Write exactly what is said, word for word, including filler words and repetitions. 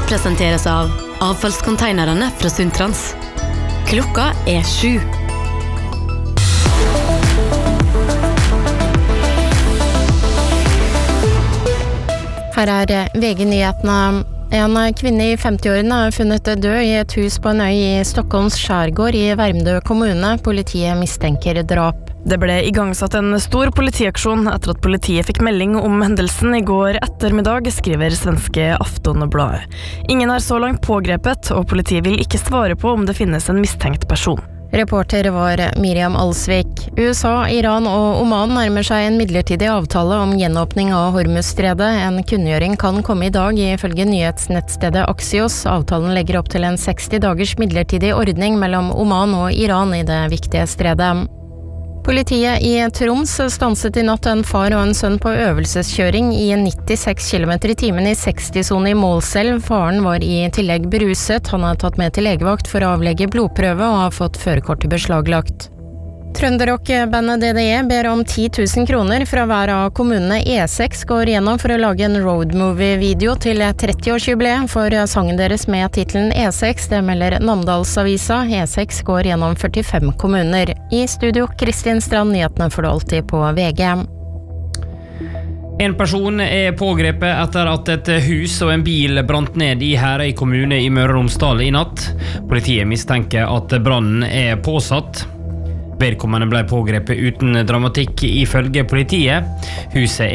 presenteres av avfallskonteinerne fra Sundtrans. Klokka er sju. Her er V G-nyhetene. En kvinne i femti-årene er funnet død i et hus på en øy i Stockholms skjærgård i Värmdö kommune. Politiet mistenker drap. Det ble igangsatt en stor politiaksjon etter at politiet fikk melding om hendelsen i går ettermiddag, skriver svenske Aftonbladet. Ingen er så langt pågrepet, og politiet vil ikke svare på om det finnes en mistenkt person. Reporter var Miriam Alsvik. U S A, Iran og Oman nærmer seg en midlertidig avtale om gjenåpning av Hormuzstredet. En kunngjøring kan komme i dag, ifølge nyhetsnettstedet Axios. Avtalen legger opp til en seksti dagers midlertidig ordning mellom Oman og Iran i det viktige stredet. Politiet i Troms stanset i natt en far og en sønn på øvelseskjøring i nittiseks kilometer i timen i seksti-sone i Målselv. Faren var i tillegg beruset. Han er tatt med til legevakt for å avlegge blodprøve og har fått førerkortet beslaglagt. Trønderrock-bandet D D E ber om ti tusen kroner fra hver av kommunene E seks går gjennom for å lage en roadmovie-video til tretti-årsjubileet for sangen deres med titelen E seks. Det melder Namdalsavisa. E seks går gjennom førtifem kommuner. I studio, Kristin Strand, nyhetene får du alltid på V G. En person er pågrepet etter at et hus og en bil brant ned i Herøy kommune i Møre og Romsdal i natt. Politiet mistenker at brannen er påsatt. Vedkommende ble pågrepet uten dramatikk ifølge politiet. Huset